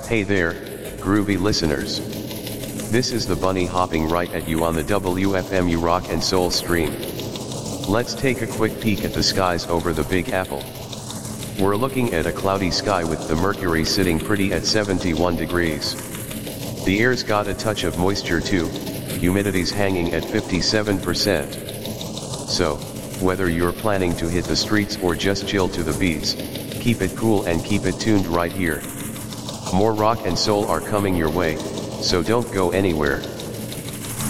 Hey there, groovy listeners. This is the bunny hopping right at you on the WFMU Rock and Soul stream. Let's take a quick peek at the skies over the Big Apple. We're looking at a cloudy sky with the mercury sitting pretty at 71 degrees. The air's got a touch of moisture too, humidity's hanging at 57%. So, whether you're planning to hit the streets or just chill to the beats, keep it cool and keep it tuned right here. More rock and soul are coming your way, so don't go anywhere.